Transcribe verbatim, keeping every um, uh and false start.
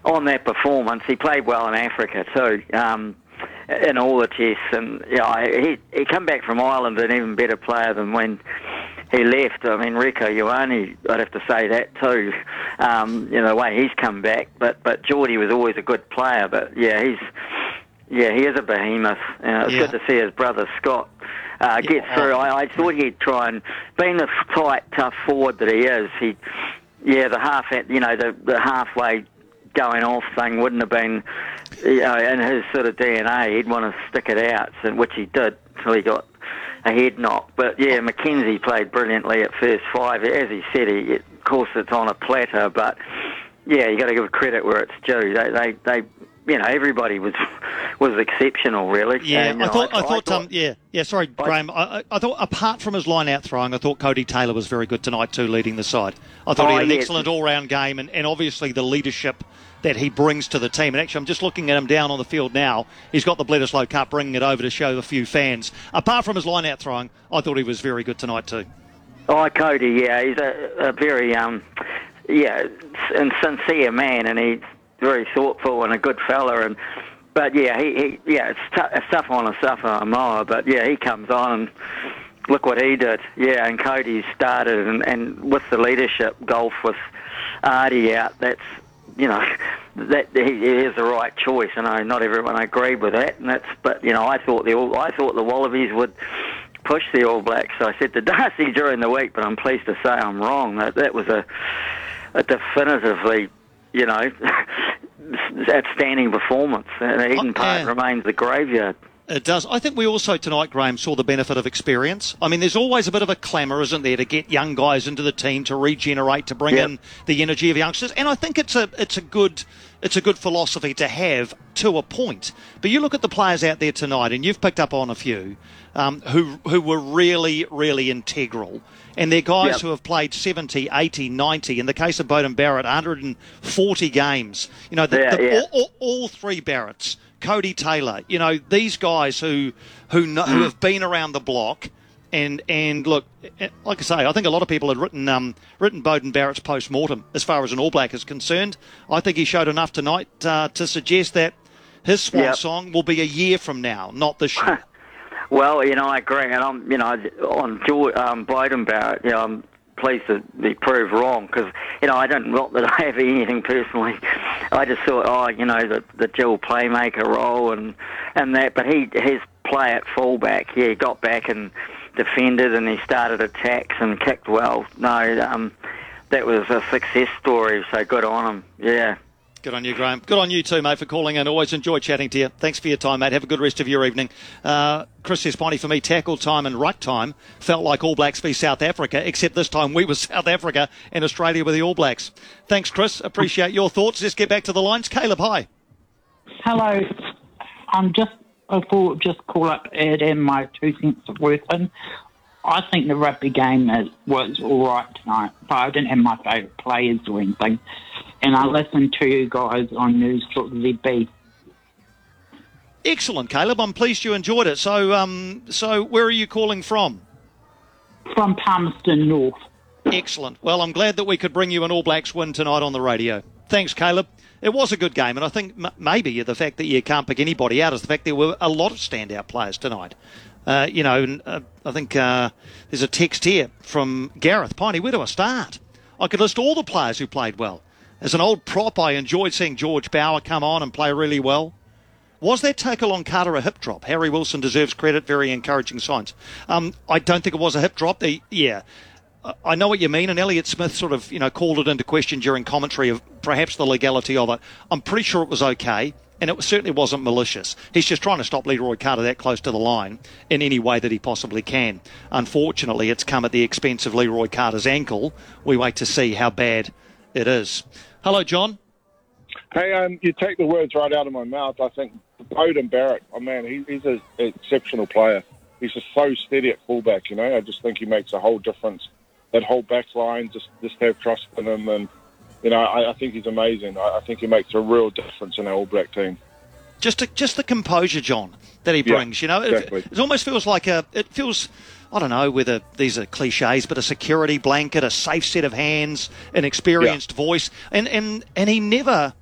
on that performance. He played well in Africa too, um, in all the tests, and yeah, he he come back from Ireland an even better player than when he left. I mean, Rieko Ioane, I'd have to say that too. Um, you know, the way he's come back, but but Geordie was always a good player. But yeah, he's yeah he is a behemoth. Uh, it's Yeah. good to see his brother Scott uh, get Yeah. through. I, I thought he'd try and, being the tight, tough forward that he is, he yeah the half you know the the halfway going off thing wouldn't have been, you know, in his sort of D N A. He'd want to stick it out, so, which he did until he got a head knock. But yeah, Mackenzie played brilliantly at first five. As he said, he, of course it's on a platter, but yeah, you got to give credit where it's due. They, they, they you know, everybody was was exceptional, really. Yeah, and, you I know, thought, I, I thought, thought um, yeah, yeah. Sorry, I- Graham. I, I I thought, apart from his line-out throwing, I thought Cody Taylor was very good tonight too, leading the side. I thought Oh, he had an yes. excellent all-round game, and, and obviously the leadership that he brings to the team. And actually, I'm just looking at him down on the field now. He's got the Bledisloe Cup, bringing it over to show a few fans. Apart from his line-out throwing, I thought he was very good tonight too. Oh, Cody, yeah, he's a, a very, um, yeah, and sincere man, and he's very thoughtful and a good fella. And but yeah, he, he yeah, it's, t- it's tough on a suffer mower, but yeah, he comes on and look what he did. Yeah, and Cody started, and, and with the leadership golf with Artie out, that's, you know, that he, he is the right choice. I know not everyone agreed with that, and that's, but you know, I thought the All- I thought the Wallabies would push the All Blacks. So I said to Darcy during the week, but I'm pleased to say I'm wrong. That that was a, a definitively, you know, outstanding performance. And Eden Oh, Park yeah. remains the graveyard. It does. I think we also tonight, Graham, saw the benefit of experience. I mean, there's always a bit of a clamour, isn't there, to get young guys into the team, to regenerate, to bring Yep. in the energy of youngsters. And I think it's a it's a good it's a good philosophy to have to a point. But you look at the players out there tonight, and you've picked up on a few um, who who were really, really integral. And they're guys Yep. who have played seventy, eighty, ninety. In the case of Beauden Barrett, one hundred forty games. You know, the, Yeah, the, yeah. All, all, all three Barretts. Cody Taylor, you know, these guys who who know, who have been around the block, and and look, like I say, I think a lot of people had written um, written Beauden Barrett's post-mortem as far as an All Black is concerned. I think he showed enough tonight uh, to suggest that his swan Yep. song will be a year from now, not this year. Well, you know, I agree, and I'm, you know, on George, um, Beauden Barrett, you know, I'm pleased to be proved wrong, because, you know, I don't, not that I have anything personally. I just thought, oh, you know, the the dual playmaker role and and that, but he his play at fullback, yeah, he got back and defended, and he started attacks and kicked well. No, um, that was a success story. So good on him. Yeah. Good on you, Graham. Good on you too, mate, for calling in. Always enjoy chatting to you. Thanks for your time, mate. Have a good rest of your evening. Uh, Chris says, Bonnie, for me, tackle time and ruck time felt like All Blacks v South Africa, except this time we were South Africa and Australia were the All Blacks. Thanks, Chris. Appreciate your thoughts. Let's get back to the lines. Caleb, hi. Hello. I'm just, I thought just call up, add in my two cents of worth in. I think the rugby game is, was all right tonight, but I didn't have my favourite players or anything. And I listened to you guys on News Talk Z B. Excellent, Caleb. I'm pleased you enjoyed it. So, um, so where are you calling from? From Palmerston North. Excellent. Well, I'm glad that we could bring you an All Blacks win tonight on the radio. Thanks, Caleb. It was a good game, and I think m- maybe the fact that you can't pick anybody out is the fact there were a lot of standout players tonight. Uh, you know, and, uh, I think uh, there's a text here from Gareth. Piney, where do I start? I could list all the players who played well. As an old prop, I enjoyed seeing George Bower come on and play really well. Was that tackle on Carter a hip drop? Harry Wilson deserves credit. Very encouraging signs. Um, I don't think it was a hip drop. The, yeah, I know what you mean. And Elliot Smith sort of, you know, called it into question during commentary of perhaps the legality of it. I'm pretty sure it was okay. And it certainly wasn't malicious. He's just trying to stop Leroy Carter that close to the line in any way that he possibly can. Unfortunately, it's come at the expense of Leroy Carter's ankle. We wait to see how bad it is. Hello, John. Hey, um, you take the words right out of my mouth. I think Beauden Barrett, oh man, he, he's an exceptional player. He's just so steady at fullback, you know. I just think he makes a whole difference. That whole back line, just, just have trust in him. And, you know, I, I think he's amazing. I, I think he makes a real difference in our All Black team. Just, to, just the composure, John, that he brings. Yeah, you know, exactly. it, it almost feels like a. It feels, I don't know whether these are cliches, but a security blanket, a safe set of hands, an experienced Yeah. voice, and and and he never.